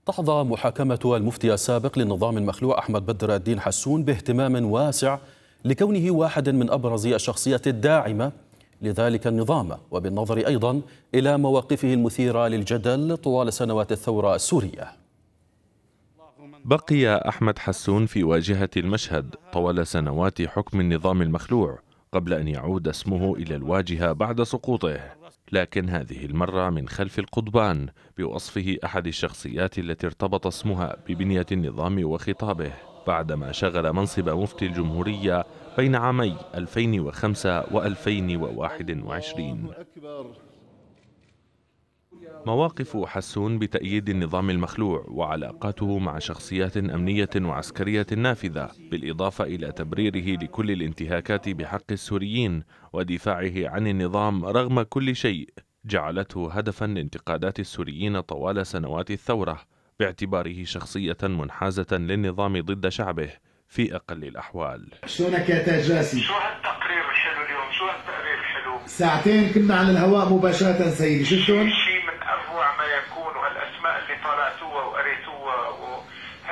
تحظى محاكمة المفتي السابق للنظام المخلوع أحمد بدر الدين حسون باهتمام واسع لكونه واحد من أبرز الشخصيات الداعمة لذلك النظام، وبالنظر أيضا إلى مواقفه المثيرة للجدل طوال سنوات الثورة السورية. بقي أحمد حسون في واجهة المشهد طوال سنوات حكم النظام المخلوع قبل أن يعود اسمه إلى الواجهة بعد سقوطه، لكن هذه المرة من خلف القضبان بوصفه أحد الشخصيات التي ارتبط اسمها ببنية النظام وخطابه بعدما شغل منصب مفتي الجمهورية بين عامي 2005 و2021. مواقف حسون بتأييد النظام المخلوع وعلاقاته مع شخصيات أمنية وعسكرية نافذة، بالإضافة إلى تبريره لكل الانتهاكات بحق السوريين ودفاعه عن النظام رغم كل شيء، جعلته هدفا لانتقادات السوريين طوال سنوات الثورة باعتباره شخصية منحازة للنظام ضد شعبه في أقل الأحوال. شلونك يا تاج راسي؟ شو هالتقرير الحلو اليوم؟ شو هالتقرير الحلو؟ ساعتين كنا على الهواء مباشرة سيدي، شفتون؟ شيء من أروع ما يكون، وهالأسماء اللي طلعتوها وقريتوها